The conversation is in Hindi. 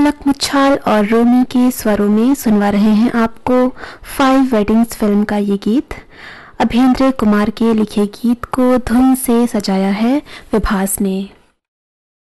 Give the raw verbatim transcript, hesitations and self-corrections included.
पलक मुच्छाल और रोमी के स्वरों में सुनवा रहे हैं आपको फाइव वेडिंग्स फिल्म का ये गीत। अभेंद्र कुमार के लिखे गीत को धुन से सजाया है विभास ने।